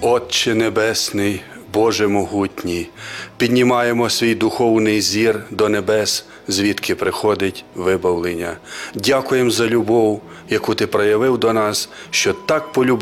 Отче Небесний, Боже могутній, піднімаємо свій духовний зір до небес, звідки приходить вибавлення. Дякуємо за любов, яку Ти проявив до нас, що так полюбив